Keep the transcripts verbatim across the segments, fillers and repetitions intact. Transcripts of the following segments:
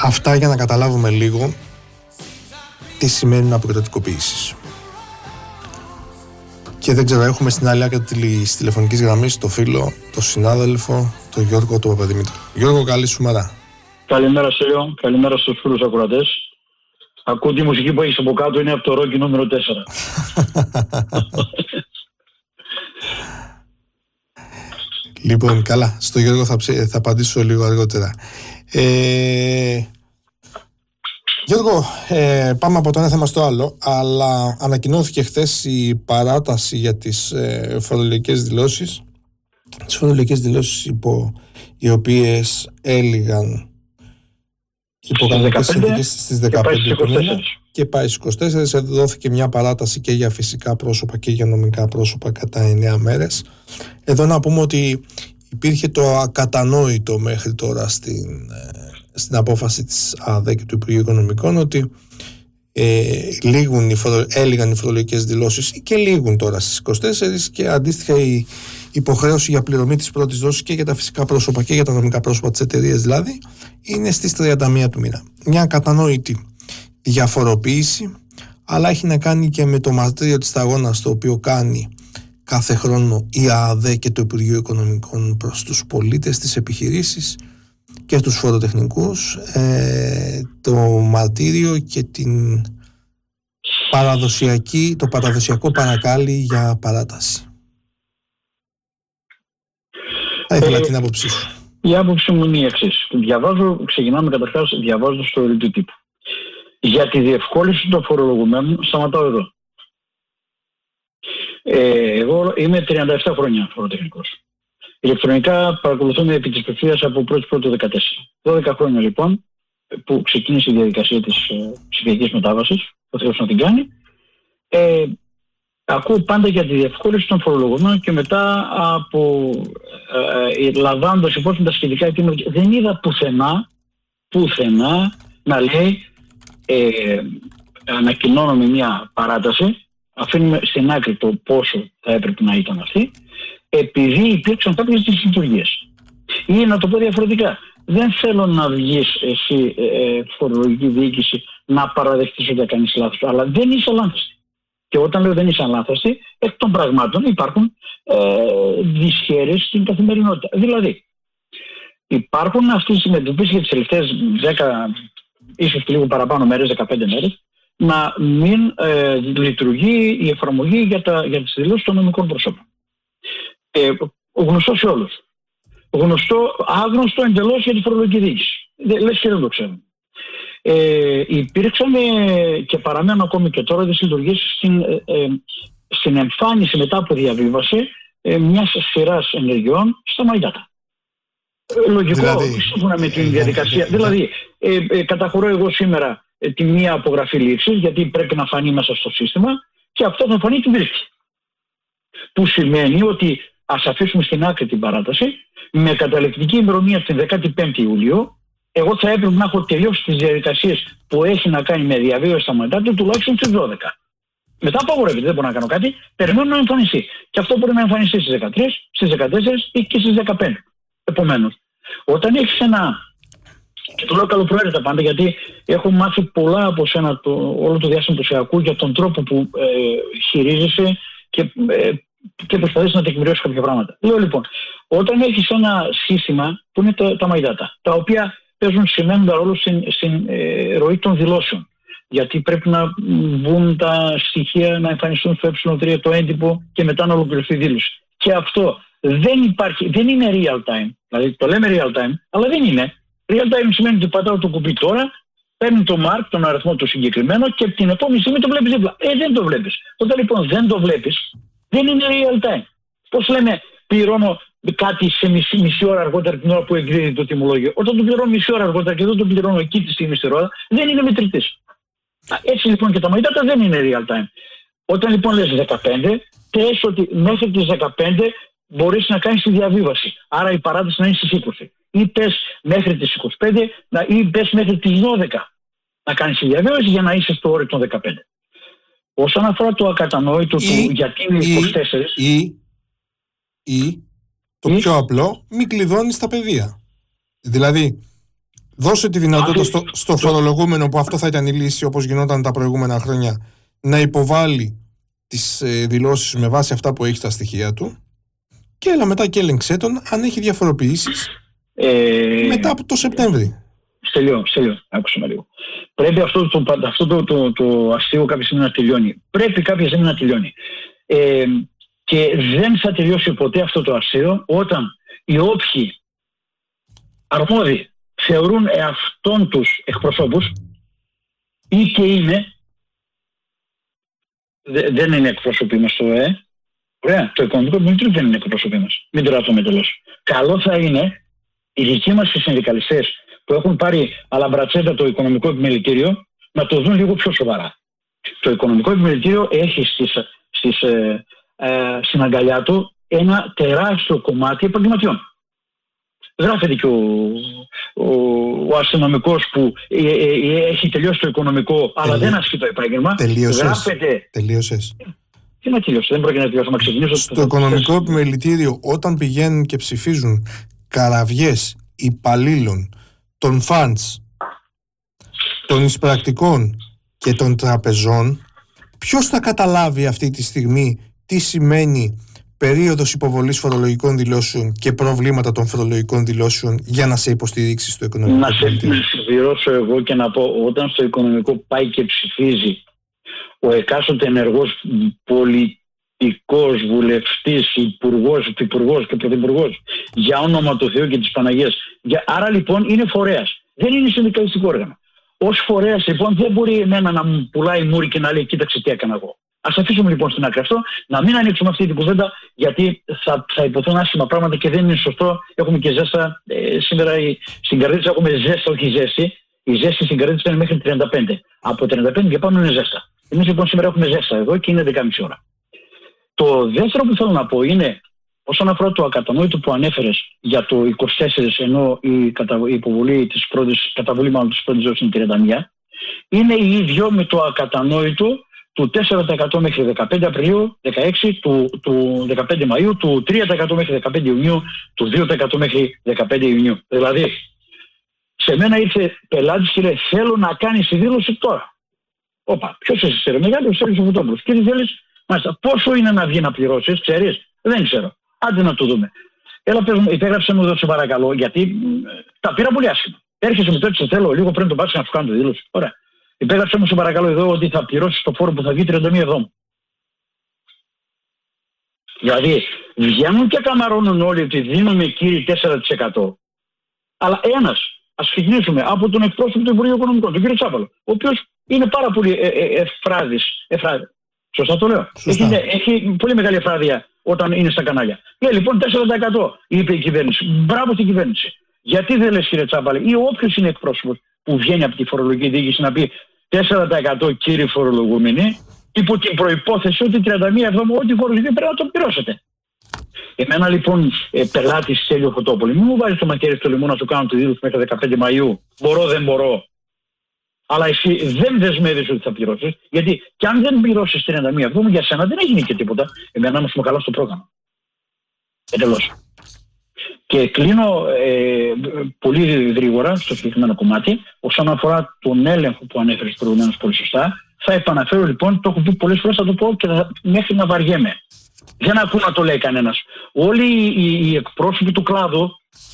Αυτά για να καταλάβουμε λίγο τι σημαίνουν αποκρατικοποίησεις. Και δεν ξέρω, έχουμε στην άλλη άκρη της τηλεφωνικής γραμμής το φίλο, το συνάδελφο, τον Γιώργο του Παπαδημήτρου. Γιώργο, καλή σου μέρα. Καλημέρα Σέλιο, καλημέρα στους φίλους ακροατές. Ακούω τη μουσική που έχεις από κάτω, είναι από το Ρόκι νούμερο τέσσερα. Λοιπόν, καλά, στο Γιώργο θα, ψε, θα απαντήσω λίγο αργότερα. Ε, Γιώργο, ε, πάμε από το ένα θέμα στο άλλο, αλλά ανακοινώθηκε χθες η παράταση για τις ε, φορολογικές δηλώσεις. Τις φορολογικές δηλώσεις υπό, οι οποίες έλυγαν υπό κανονικές συνθήκες στις δεκαπέντε του μήνα και πάει στις είκοσι τέσσερις. Δόθηκε μια παράταση και για φυσικά πρόσωπα και για νομικά πρόσωπα κατά εννέα μέρες. Εδώ να πούμε ότι υπήρχε το ακατανόητο μέχρι τώρα στην, στην απόφαση της ΑΔΕ και του Υπουργείου Οικονομικών ότι ε, λήγουν οι φορο, έλυγαν οι φορολογικές δηλώσεις και λήγουν τώρα στις είκοσι τέσσερις και αντίστοιχα η υποχρέωση για πληρωμή της πρώτης δόσης και για τα φυσικά πρόσωπα και για τα νομικά πρόσωπα της εταιρείας δηλαδή είναι στις τριάντα μία του μήνα. Μια κατανόητη διαφοροποίηση, αλλά έχει να κάνει και με το μαρτύριο της σταγόνας το οποίο κάνει κάθε χρόνο η ΑΔΕ και το Υπουργείο Οικονομικών προς τους πολίτες, τις επιχειρήσεις και τους φοροτεχνικούς, ε, το μαρτύριο και την παραδοσιακή, το παραδοσιακό παρακάλι για παράταση. Θα ήθελα ε, την άποψή σου. Η άποψή μου είναι η εξής. Διαβάζω, ξεκινάμε καταρχάς διαβάζοντας το ρητού τύπου. Για τη διευκόλυνση των φορολογουμένων, σταματάω εδώ. Ε, εγώ είμαι τριάντα επτά χρόνια φοροτεχνικός. Ηλεκτρονικά παρακολουθούμε επί της πευθείας από πρώτη πρώτη δεκατέσσερα. δώδεκα χρόνια λοιπόν που ξεκίνησε η διαδικασία της ε, ψηφιακής μετάβασης, ο Θεός να την κάνει. Ε, ακούω πάντα για τη διευκόλυνση των φορολογουμένων και μετά από ε, ε, λαμβάνοντας υπόψη τα σχετικά αιτήματα, δεν είδα πουθενά, πουθενά να λέει ε, ανακοινώνουμε μια παράταση, αφήνουμε στην άκρη το πόσο θα έπρεπε να ήταν αυτή, επειδή υπήρξαν κάποιες δυσλειτουργίες. Ή να το πω διαφορετικά, δεν θέλω να βγεις εσύ ε, φορολογική διοίκηση να παραδεχτείς ότι κάνεις λάθος, αλλά δεν είσαι λάθος. Και όταν λέω δεν είσαι αλάθαστη, εκ των πραγμάτων υπάρχουν ε, δυσχέρειες στην καθημερινότητα. Δηλαδή, υπάρχουν αυτές οι συμμετοχές για τις τελευταίες δέκα, ίσως και λίγο παραπάνω μέρες, δεκαπέντε μέρες, να μην ε, λειτουργεί η εφαρμογή για, τα, για τις δηλώσεις των νομικών προσώπων. Ε, γνωστό σε όλους. Γνωστό, άγνωστο εντελώς για τη φορολογική διοίκηση. Λες και δεν το ξέρουν. Ε, υπήρξαν ε, και παραμένουν ακόμη και τώρα δυσλειτουργίες στην, ε, ε, στην εμφάνιση μετά από διαβίβαση ε, μιας σειράς ενεργειών στα μαγιάτα. Ε, λογικό, δηλαδή, σύμφωνα με την διαδικασία. Ε, δηλαδή, ε, ε, καταχωρώ εγώ σήμερα ε, τη μία απογραφή λήξης, γιατί πρέπει να φανεί μέσα στο σύστημα, και αυτό θα φανεί την τρίτη. Που σημαίνει ότι ας αφήσουμε στην άκρη την παράταση, με καταληκτική ημερομηνία την δεκάτη πέμπτη Ιουλίου, εγώ θα έπρεπε να έχω τελειώσει τις διαδικασίες που έχει να κάνει με διαβίωση στα μαντάτα τουλάχιστον στις δώδεκα. Μετά απαγορεύεται, δεν μπορώ να κάνω κάτι, περιμένω να εμφανιστεί. Και αυτό μπορεί να εμφανιστεί στις δεκατρείς, στις δεκατέσσερις ή και στις δεκαπέντε. Επομένως, όταν έχεις ένα. Και το λέω καλοπροαίρετα πάντα, γιατί έχω μάθει πολλά από σένα το, όλο το διάστημα που σε ακούω για τον τρόπο που ε, χειρίζεσαι και, ε, και προσπαθείς να τεκμηριώσεις κάποια πράγματα. Λέω λοιπόν, όταν έχεις ένα σύστημα που είναι τα, τα μαϊδάτα, τα οποία παίζουν σημαίνοντα ρόλο στην, στην ε, ροή των δηλώσεων. Γιατί πρέπει να μπουν τα στοιχεία να εμφανιστούν στο ε τρία το έντυπο και μετά να ολοκληρωθεί η δήλωση. Και αυτό δεν υπάρχει, δεν είναι real time. Δηλαδή το λέμε real time, αλλά δεν είναι. Real time σημαίνει ότι πατάω το κουμπί τώρα, παίρνει το mark, τον αριθμό του συγκεκριμένο και την επόμενη στιγμή το βλέπεις δίπλα. Ε, δεν το βλέπεις. Όταν λοιπόν δεν το βλέπεις, δεν είναι real time. Πώς λέμε, πληρώνω κάτι σε μισή, μισή ώρα αργότερα την ώρα που εκδίδει το τιμολόγιο. Όταν το πληρώνω μισή ώρα αργότερα και δεν το πληρώνω εκεί τη στιγμή στη ρόδα, δεν είναι μετρητής. Έτσι λοιπόν και τα μαγιτάτα δεν είναι real time. Όταν λοιπόν λες δεκαπέντε, θες ότι μέχρι τις δεκαπέντε μπορείς να κάνεις τη διαβίβαση. Άρα η παράταση να είναι στις είκοσι. Ή πες μέχρι τις είκοσι πέντε ή πες μέχρι τις δώδεκα να κάνεις τη διαβίβαση για να είσαι στο όριο των δεκαπέντε. Όσον αφορά το ακατανόητο ή, του γιατί είναι είκοσι τέσσερα. Ή, ή το ή, πιο απλό, μην κλειδώνεις τα παιδεία. Δηλαδή, Δώσε τη δυνατότητα στο, στο φορολογούμενο, που αυτό θα ήταν η λύση όπως γινόταν τα προηγούμενα χρόνια, να υποβάλει τις ε, δηλώσεις με βάση αυτά που έχει στα στοιχεία του, και έλα μετά και έλεγξέ τον αν έχει διαφοροποιήσεις ε, μετά από το Σεπτέμβρη. Στέλιο, Στέλιο, άκουσα με λίγο. Πρέπει αυτό το, αυτό το, το, το αστείο κάποια στιγμή να τελειώνει. Πρέπει κάποια στιγμή να τελειώνει. Ε, και δεν θα τελειώσει ποτέ αυτό το αστείο όταν οι όποιοι αρμόδιοι θεωρούν εαυτόν τους εκπροσώπους ή και είναι, δε, δεν είναι εκπρόσωποι μας το ΕΕ, ωραία, το Οικονομικό Επιμελητήριο δεν είναι εκπρόσωποι μας. Μην το με τελώς. Καλό θα είναι οι δικοί μας οι συνδικαλιστές που έχουν πάρει αλαμπρατσέτα το Οικονομικό Επιμελητήριο να το δουν λίγο πιο σοβαρά. Το Οικονομικό Επιμελητήριο έχει στις, στις, ε, ε, στην αγκαλιά του ένα τεράστιο κομμάτι επαγγελματιών. Γράφεται και ο, ο, ο αστυνομικός που ε, ε, ε, έχει τελειώσει το οικονομικό, Τελεί... αλλά δεν ασκεί το επάγγελμα. Τελείωσες. Γράφεται... Τελείωσες. Τι να τελειώσει, δεν πρόκειται να τελειώσω, να ξεκινήσω. Στο Οικονομικό Επιμελητήριο, όταν πηγαίνουν και ψηφίζουν καραβιές υπαλλήλων των φαντς, των εισπρακτικών και των τραπεζών, ποιος θα καταλάβει αυτή τη στιγμή τι σημαίνει περίοδος υποβολής φορολογικών δηλώσεων και προβλήματα των φορολογικών δηλώσεων για να σε υποστηρίξει στο Οικονομικό? Να σε συμπληρώσω εγώ και να πω, όταν στο Οικονομικό πάει και ψηφίζει ο εκάστοτε ενεργός πολιτικός, βουλευτής, υπουργός, υπουργός και πρωθυπουργός, για όνομα του Θεού και της Παναγίας, για... άρα λοιπόν είναι φορέας, δεν είναι συνδικαλιστικό όργανο. Ως φορέας λοιπόν δεν μπορεί εμένα να μου πουλάει μούρι και να λέει κοίταξε τι έκανα εγώ. Ας αφήσουμε λοιπόν στην άκρη αυτό, να μην ανοίξουμε αυτή την κουβέντα, γιατί θα, θα υποθούν άσχημα πράγματα και δεν είναι σωστό. Έχουμε και ζέστα. Ε, σήμερα η, στην Καρδίτσα έχουμε ζέστα, όχι ζέστη. Η ζέστη στην Καρδίτσα είναι μέχρι τριάντα πέντε. Από τριάντα πέντε και πάνω είναι ζέστα. Εμείς λοιπόν σήμερα έχουμε ζέστα εδώ και είναι δεκάμιση ώρα. Το δεύτερο που θέλω να πω είναι, όσον αφορά το ακατανόητο που ανέφερες για το είκοσι τέσσερα, ενώ η, κατα, η υποβολή της πρώτης, καταβολή μάλλον της πρώτης δόσης είναι τριάντα μία, είναι ίδιο με το ακατανόητο του τέσσερα τοις εκατό μέχρι δεκαπέντε Απριλίου, δεκαέξι, του, του δεκαπέντε Μαΐου, του τρία τοις εκατό μέχρι δεκαπέντε Ιουνίου, του δύο τοις εκατό μέχρι δεκαπέντε Ιουνίου. Δηλαδή, σε μένα ήρθε πελάτης και λέει, θέλω να κάνεις τη δήλωση τώρα. Όπα, ποιος είσαι ρε μεγάλο, ο Στέλιος ο Βουτόπουλος. Και τι θέλεις, μάλιστα, πόσο είναι να βγει να πληρώσεις, ξέρεις? Δεν ξέρω. Άντε να το δούμε. Έλα πες μου, υπέγραψε μου εδώ σε παρακαλώ, γιατί ε, τα πήρα πολύ άσχημα. Έρχεσαι με το θέλω λίγο πριν τον πας να σου κάνω τη δήλωση. Ωραία. Υπέγραψε μου σε παρακαλώ εδώ ότι θα πληρώσεις το φόρο που θα βγει τριάντα μία εβδόμου. Δηλαδή βγαίνουν και καμαρώνουν όλοι ότι δίνουμε κύριοι τέσσερα τοις εκατό. Αλλά ένας, ας ξεκινήσουμε από τον εκπρόσωπο του Υπουργείου Οικονομικών, τον κύριο Τσάπαλο, ο οποίος είναι πάρα πολύ ε, ε, εφράδης. Εφράδης. Σωστά το λέω. Έχει, έχει πολύ μεγάλη εφράδια όταν είναι στα κανάλια. Λέει λοιπόν τέσσερα τοις εκατό είπε η κυβέρνηση. Μπράβο στην κυβέρνηση. Γιατί δεν λες κύριε Τσάπαλε, ή όποιος είναι εκπρόσωπος που βγαίνει από τη φορολογική διοίκηση να πει τέσσερα τοις εκατό κύριοι φορολογούμενοι, υπό την προϋπόθεση ότι τριάντα μία εβδόμου ό,τι φορολογική πρέπει να το πληρώσετε. Εμένα λοιπόν ε, πελάτης Στέλιο Φωτόπουλη, μην μου βάζεις το μαχαίρι στο λαιμό να σου κάνω τη δήλωση μέχρι δεκαπέντε Μαΐου. Μπορώ, δεν μπορώ. Αλλά εσύ δεν δεσμεύεσαι ότι θα πληρώσεις, γιατί κι αν δεν πληρώσεις τριάντα μία εβδόμου, για σένα δεν έγινε και τίποτα. Εμένα να σου καλά στο πρόγραμμα. Εντελώς. Και κλείνω ε, πολύ γρήγορα στο συγκεκριμένο κομμάτι, όσον αφορά τον έλεγχο που ανέφερες προηγουμένως πολύ σωστά. Θα επαναφέρω λοιπόν, το έχω πει πολλές φορές, θα το πω και θα, μέχρι να βαριέμαι. Δεν ακούω να το λέει κανένας. Όλοι οι, οι εκπρόσωποι του κλάδου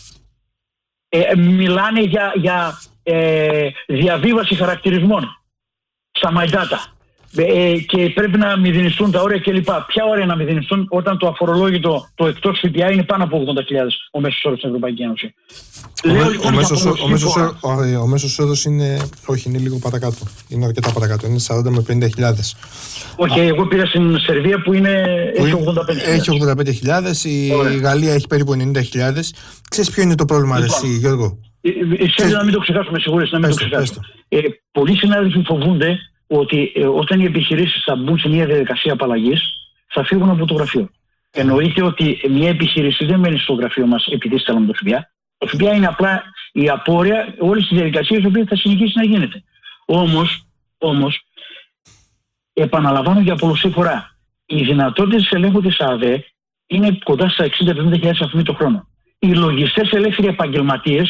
ε, μιλάνε για, για ε, διαβίβαση χαρακτηρισμών στα μαϊντάτα. Ε, και πρέπει να μηδενιστούν τα όρια κλπ. Ποια όρια να μηδενιστούν όταν το αφορολόγητο, το εκτός ΦΠΑ είναι πάνω από ογδόντα χιλιάδες ο μέσος όρος στην Ευρωπαϊκή Ένωση. Ο, Λέω, λοιπόν, ο, μέσος, ο, μέσος, ο, ο μέσος όρος είναι, όχι, είναι λίγο παρακάτω. Είναι αρκετά παρακάτω. Είναι σαράντα με πενήντα χιλιάδες. Όχι, okay, εγώ πήρα στην Σερβία που, είναι, που έχει ογδόντα πέντε χιλιάδες. Έχει ογδόντα πέντε χιλιάδες, η, η Γαλλία έχει περίπου ενενήντα χιλιάδες. Ξέρεις ποιο είναι το πρόβλημα, λοιπόν, εσύ, Γιώργο? Ξέρεις, να μην το ξεχάσουμε, σίγουρα, να μην το ξεχάσουμε. Ε, πολλοί συνάδελφοι φοβούνται ότι ε, όταν οι επιχειρήσεις θα μπουν σε μια διαδικασία απαλλαγής, θα φύγουν από το γραφείο. Mm. Εννοείται ότι μια επιχείρηση δεν μένει στο γραφείο μας επειδή στέλνουμε το ΦΠΑ. Το ΦΠΑ είναι απλά η απόρρεια όλης της διαδικασίας η οποία θα συνεχίσει να γίνεται. Όμως, όμως επαναλαμβάνω για πολλωστή φορά, οι δυνατότητες ελέγχου της ΑΔΕ είναι κοντά στα εξήντα με εβδομήντα χιλιάδες αριθμοί το χρόνο. Οι λογιστές ελεύθεροι επαγγελματίες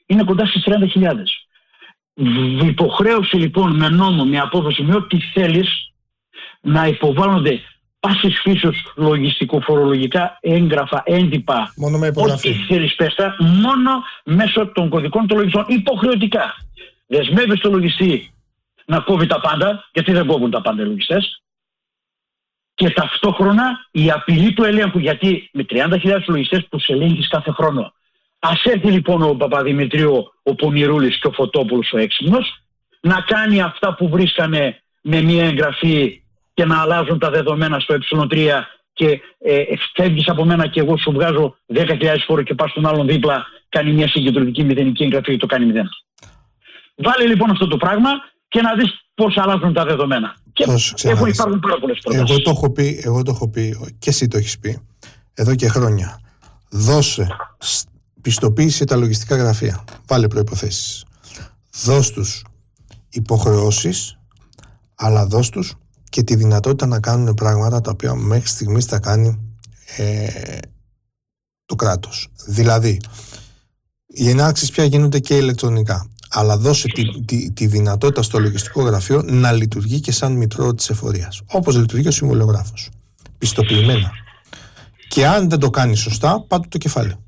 είναι κοντά στις τριάντα χιλιάδες. Υποχρέωση λοιπόν με νόμο, με απόφαση, με ό,τι θέλεις, να υποβάλλονται πάσης φύσεως λογιστικοφορολογικά έγγραφα, έντυπα, μόνο με υπογραφή. Ό,τι θέλεις πέστα, μόνο μέσω των κωδικών των λογιστών, υποχρεωτικά. Δεσμεύεις το λογιστή να κόβει τα πάντα, γιατί δεν κόβουν τα πάντα οι λογιστές, και ταυτόχρονα η απειλή του ελέγχου, γιατί με τριάντα χιλιάδες λογιστές που σε ελέγχεις κάθε χρόνο. Ας έρθει λοιπόν ο Παπαδημητρίου, ο Πονηρούλης και ο Φωτόπουλος ο έξυπνος, να κάνει αυτά που βρίσκανε με μια εγγραφή και να αλλάζουν τα δεδομένα στο ε τρία και ε, φεύγεις από μένα και εγώ σου βγάζω δέκα χιλιάδες φόρο και πας στον άλλον δίπλα, κάνει μια συγκεντρωτική μηδενική εγγραφή και το κάνει μηδέν. Βάλε λοιπόν αυτό το πράγμα και να δεις πώς αλλάζουν τα δεδομένα. Και έχουν υπάρχουν πάρα πολλές προτάσεις. Εγώ το έχω πει, εγώ το έχω πει και εσύ το έχεις πει εδώ και χρόνια. Δώσε πιστοποίηση τα λογιστικά γραφεία. Βάλε προϋποθέσεις. Δώσ' τους υποχρεώσεις, αλλά δώσ' τους και τη δυνατότητα να κάνουν πράγματα τα οποία μέχρι στιγμής θα κάνει ε, το κράτος. Δηλαδή, οι ενάρξεις πια γίνονται και ηλεκτρονικά. Αλλά δώσε τη, τη, τη δυνατότητα στο λογιστικό γραφείο να λειτουργεί και σαν μητρό της εφορίας. Όπως λειτουργεί ο συμβολιογράφος. Πιστοποιημένα. Και αν δεν το κάνει σωστά, πάτε το κεφάλαιο.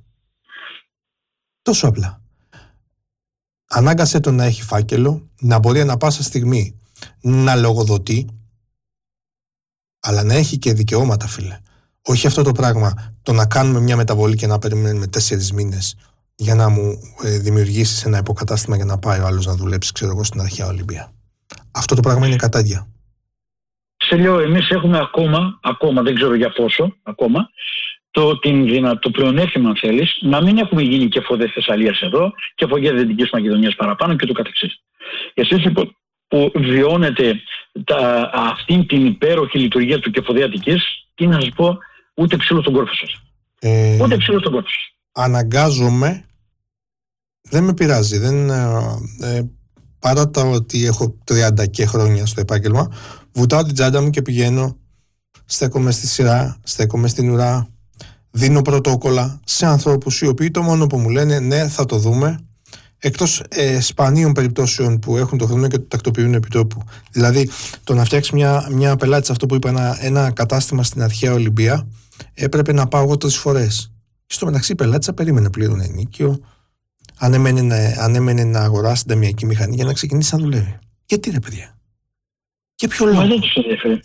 Τόσο απλά. Ανάγκασε τον να έχει φάκελο, να μπορεί ανά πάσα στιγμή να λογοδοτεί, αλλά να έχει και δικαιώματα, φίλε. Όχι αυτό το πράγμα, το να κάνουμε μια μεταβολή και να περιμένουμε τέσσερις μήνες για να μου ε, δημιουργήσεις ένα υποκατάστημα για να πάει ο άλλος να δουλέψει, ξέρω εγώ, στην αρχαία Ολυμπία. Αυτό το πράγμα είναι κατάδια. Σε λέω, εμείς έχουμε ακόμα, ακόμα, δεν ξέρω για πόσο, ακόμα, το, την, το πλεονέκτημα, αν θέλεις, να μην έχουμε γίνει και φωδέ Θεσσαλίας εδώ και φωδέ Δυτικής Μακεδονίας παραπάνω και το καθεξής. Εσείς λοιπόν, που βιώνετε τα, αυτήν την υπέροχη λειτουργία του κεφοδέ Αττικής, τι να σας πω, ούτε ψήλο στον κόρφο σας. Ε, ούτε ψήλο στον κόρφο σας. Αναγκάζομαι, δεν με πειράζει, δεν, ε, παρά το ότι έχω τριάντα και χρόνια στο επάγγελμα, βουτάω την τσάντα μου και πηγαίνω, στέκομαι στη σειρά, στέκομαι στην ουρά, δίνω πρωτόκολλα σε ανθρώπους οι οποίοι το μόνο που μου λένε ναι, θα το δούμε, εκτός ε, σπανίων περιπτώσεων που έχουν το χρόνο και το τακτοποιούν επί τόπου. Δηλαδή, το να φτιάξει μια, μια πελάτη, αυτό που είπα, ένα, ένα κατάστημα στην αρχαία Ολυμπία, έπρεπε να πάω εγώ τρεις φορές. Στο μεταξύ, η πελάτησα περίμενε πλήρων ενίκιο, ανέμενε να, ανέμενε να αγοράσει την ταμιακή μηχανή για να ξεκινήσει να δουλεύει. Γιατί ρε παιδιά? Για ποιο λόγο? Δεν τους ενδιαφέρει.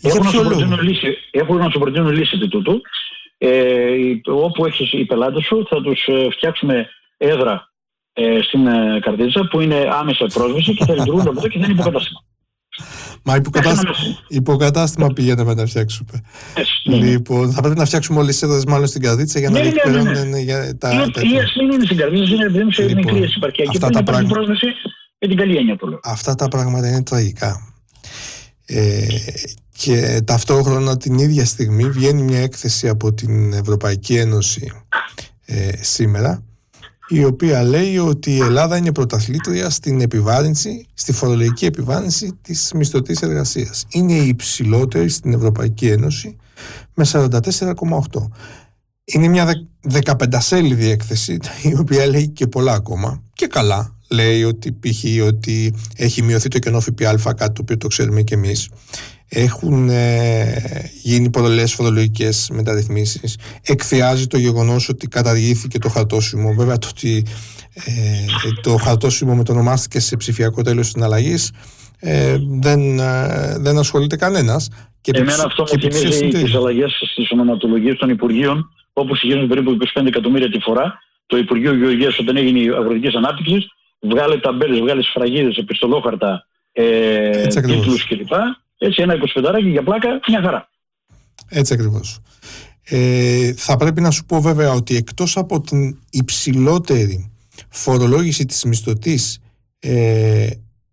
Έχω να σου προτείνω λύση του τούτου. Ε, όπου έχεις οι πελάτες σου, θα τους ε, φτιάξουμε έδρα ε, στην ε, Καρτίτσα που είναι άμεσα πρόσβαση και θα λειτουργούν από εδώ και δεν είναι υποκατάστημα. Μα υποκατάστημα, υποκατάστημα πηγαίνουμε να φτιάξουμε. Yes, λοιπόν, ναι. Θα πρέπει να φτιάξουμε όλες τις έδρες μάλλον στην Καρδίτσα για να ναι, διεκπαιρώνουν ναι, ναι, ναι. για τα. Η ας μην είναι στην Καρδίτσα, είναι επειδή σε λοιπόν, μικρή επαρχιακή που υπάρχει πράγμα... πρόσβαση για την καλή έννοια του λόγου. Αυτά τα πράγματα είναι τραγικά. Ε, και ταυτόχρονα την ίδια στιγμή βγαίνει μια έκθεση από την Ευρωπαϊκή Ένωση ε, σήμερα, η οποία λέει ότι η Ελλάδα είναι πρωταθλήτρια στην επιβάρυνση, στη φορολογική επιβάρυνση της μισθωτής εργασίας. Είναι η υψηλότερη στην Ευρωπαϊκή Ένωση με σαράντα τέσσερα κόμμα οκτώ. Είναι μια δεκαπεντασέλιδη έκθεση, η οποία λέει και πολλά ακόμα, και καλά. Λέει ότι π.χ. ότι έχει μειωθεί το κενό ΦΠΑ, κάτι το οποίο το ξέρουμε και εμείς. Έχουν ε, γίνει πολλές φορολογικές μεταρρυθμίσεις. Εκθιάζει το γεγονός ότι καταργήθηκε το χαρτόσημο. Βέβαια το ότι ε, το χαρτόσημο μετονομάστηκε σε ψηφιακό τέλος συναλλαγής ε, δεν, ε, δεν ασχολείται κανένας. Και εμένα αυτό μου θυμίζει τις αλλαγές στις ονοματολογίες των Υπουργείων, όπου συγγίζουν περίπου είκοσι πέντε εκατομμύρια τη φορά. Το Υπουργείο Γεωργίας, όταν έγινε η αγροτικής ανάπτυξης, βγάλε ταμπέλες, βγάλε σφραγίδες, επιστολόχαρτα, ε, τίτλους κλπ. Έτσι ένα εικοσιπεντάρακι για πλάκα, μια χαρά. Έτσι ακριβώς. Ε, θα πρέπει να σου πω βέβαια ότι εκτός από την υψηλότερη φορολόγηση της μισθωτής ε,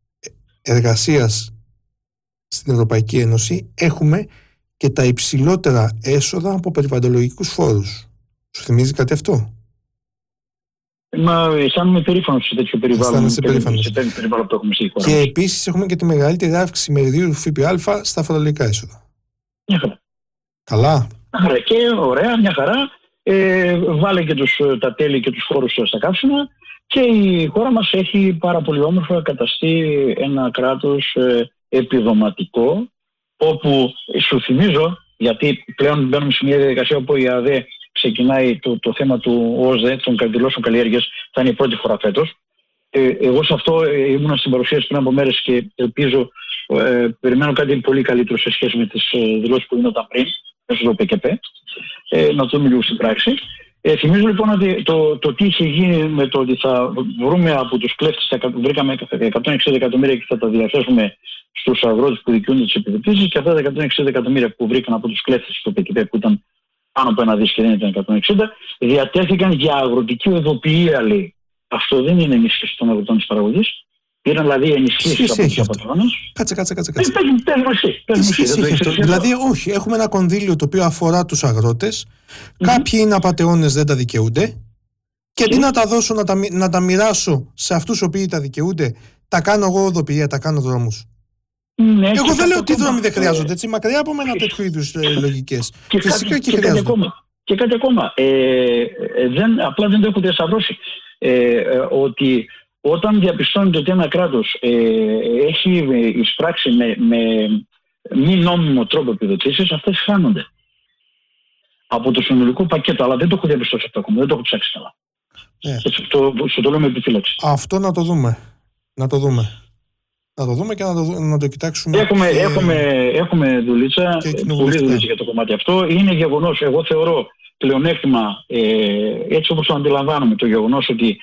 εργασίας στην Ευρωπαϊκή Ένωση, έχουμε και τα υψηλότερα έσοδα από περιβαλλοντολογικούς φόρους. Σου θυμίζει κάτι αυτό? Μα αισθάνομαι περήφανος σε τέτοιο περιβάλλον, σε περίφανος. σε τέτοιο περιβάλλον που έχουμε στη χώρα. Και επίσης έχουμε και τη μεγαλύτερη αύξηση μεριδίου του ΦΠΑ στα φορολογικά έσοδα. Μια χαρά. Καλά. Άρα και ωραία, μια χαρά. Ε, βάλε και τους, τα τέλη και τους φόρους στα καύσιμα Και η χώρα μας έχει πάρα πολύ όμορφα καταστεί ένα κράτος ε, επιδοματικό, όπου σου θυμίζω, γιατί πλέον μπαίνουμε σε μια διαδικασία όπου η ΑΔΕ ξεκινάει το, το θέμα του ΟΣΔΕ, των καντιλώσεων καλλιέργειας, θα είναι η πρώτη φορά φέτος. Ε, εγώ σε αυτό ε, ήμουν στην παρουσίαση πριν από μέρες και ελπίζω, ε, περιμένω κάτι πολύ καλύτερο σε σχέση με τις ε, δηλώσεις που γινόταν πριν, μέσω του ΠΚΠ, ε, να το δούμε λίγο στην πράξη. Ε, θυμίζω λοιπόν ότι το, το τι είχε γίνει με το ότι θα βρούμε από τους κλέφτες, βρήκαμε εκατόν εξήντα εκατομμύρια και θα τα διαθέσουμε στους αγρότες που δικαιούνται τις επιδοτήσεις, και αυτά τα εκατόν εξήντα εκατομμύρια που βρήκαν από τους κλέφτες στο ΠΚΠ, που ήταν πάνω από ένα δις και δεν ήταν εκατόν εξήντα, διατέθηκαν για αγροτική οδοποιία, λέει. Αυτό δεν είναι ενίσχυση των αγροτών της παραγωγής. Πήραν δηλαδή ενισχύσεις από τους απατρώνες. Κάτσε, κάτσε, κάτσε. κάτσε. Δηλαδή, όχι, έχουμε ένα κονδύλιο το οποίο αφορά τους αγρότες. Mm-hmm. Κάποιοι είναι απατεώνες, δεν τα δικαιούνται. Και αντί να τα δώσω, να τα, να τα μοιράσω σε αυτούς οι οποίοι τα δικαιούνται, τα κάνω εγώ οδοποιία, τα κάνω δρόμους. Ναι, εγώ δεν λέω ότι οι δρόμοι δεν χρειάζονται, έτσι, μακριά από μένα τέτοιου είδους λογικές. Και Φυσικά κάτι, και, και χρειάζονται. Κάτι ακόμα, και κάτι ακόμα. Ε, ε, δεν, απλά δεν το έχω διασταυρώσει. Ε, ε, ότι όταν διαπιστώνεται ότι ένα κράτος ε, έχει εισπράξει με, με μη νόμιμο τρόπο επιδοτήσεις, αυτές χάνονται από το συνολικό πακέτο. Αλλά δεν το έχω διαπιστώσει αυτό ακόμα, δεν το έχω ψάξει καλά. Yeah. Το, το, το λέω με επιφύλαξη. Αυτό να το δούμε. Να το δούμε. Να το δούμε και να το, να το κοιτάξουμε. Έχουμε, και... έχουμε, έχουμε δουλίτσα, πολύ δουλίτσα για το κομμάτι αυτό. Είναι γεγονός, εγώ θεωρώ πλεονέκτημα, ε, έτσι όπως το αντιλαμβάνομαι, το γεγονός ότι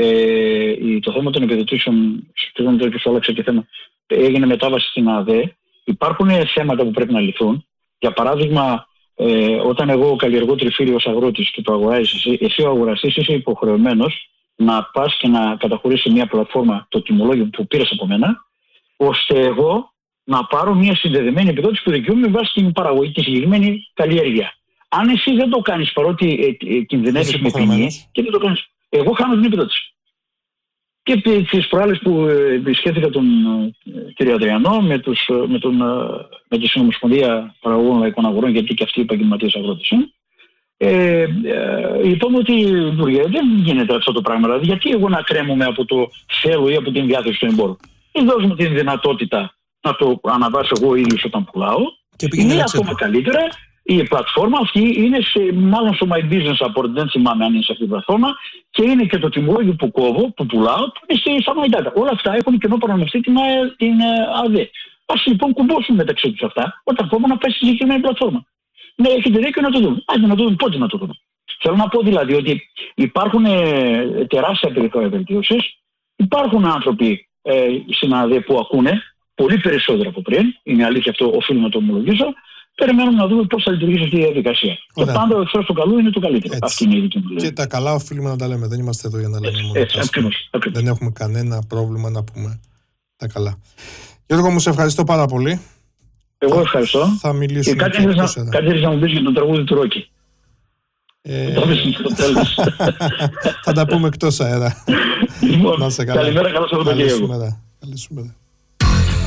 ε, το θέμα των επιδοτήσεων, σχεδόν το και άλλαξε και θέμα, έγινε μετάβαση στην ΑΔΕ. Υπάρχουν θέματα που πρέπει να λυθούν. Για παράδειγμα, ε, όταν εγώ καλλιεργώ τριφύλι ως αγρότης και το αγοράζεις εσύ, εσύ ο αγοραστής είσαι υποχρεωμένος να πας και να καταχωρήσεις μια πλατφόρμα το τιμολόγιο που πήρες από μένα, ώστε εγώ να πάρω μια συνδεδεμένη επιδότηση που δικαιούμαι με βάση την παραγωγή, τη συγκεκριμένη καλλιέργεια. Αν εσύ δεν το κάνεις, παρότι ε, ε, κινδυνεύεις με ποινή, και δεν το κάνεις, εγώ χάνω την επιδότηση. Και τις προάλλες που επισκέφθηκα τον ε, κ. Αδριανό με, τους, με, τον, με τη Συνομοσπονδία Παραγωγών Λαϊκών Αγορών, γιατί και αυτοί οι επαγγελματίες αγρότες είναι, ε, ε, είπαμε ότι Υπουργέ, δεν γίνεται αυτό το πράγμα. Δηλαδή, γιατί εγώ να κρέμομαι από το θέλω ή από την διάθεση του εμπόρου. Ή δώσουμε την δυνατότητα να το αναβάσω εγώ ίδιος όταν πουλάω. Ή ακόμα καλύτερα, η πλατφόρμα αυτή είναι σε, μάλλον στο My Business Support, δεν θυμάμαι αν είναι σε αυτή την πλατφόρμα, και είναι και το τιμολόγιο που κόβω, που πουλάω, που είναι στα My Data. Όλα αυτά έχουν κοινό παρονομαστή την, την ΑΔΕ. Ας λοιπόν κουμπώσουν μεταξύ τους αυτά, όταν κόβω να πάει στη συγκεκριμένη πλατφόρμα. Ναι, έχετε δίκιο να το δούμε. Άντε να το δούμε, πότε να το δούμε. Θέλω να πω δηλαδή ότι υπάρχουν ε, τεράστια περιθώρια βελτίωσης, υπάρχουν άνθρωποι ε, στην ΑΔΕ που ακούνε πολύ περισσότερο από πριν, είναι αλήθεια αυτό, οφείλω να το ομολογήσω. Περιμένουμε να δούμε πώς θα λειτουργήσει αυτή η διαδικασία. Ωραία. Και πάντα ο εχθρός του καλού είναι το καλύτερο. Έτσι. Αυτή είναι η δική μου λέξη. Και τα καλά οφείλουμε να τα λέμε. Δεν είμαστε εδώ για να λέμε μόνο έτσι, ακριβώς, ακριβώς. Δεν έχουμε κανένα πρόβλημα να πούμε τα καλά. Γιώργο, μου σε ευχαριστώ πάρα πολύ. Εγώ ευχαριστώ. Θα μιλήσουμε. Και κάτι θέλεις να μου πεις για το τραγούδι του Ρόκη. Ε... θα τα πούμε εκτός αέρα. Λοιπόν, καλημέρα, καλό Σαββατοκύριακο. Καλή σου μέρα.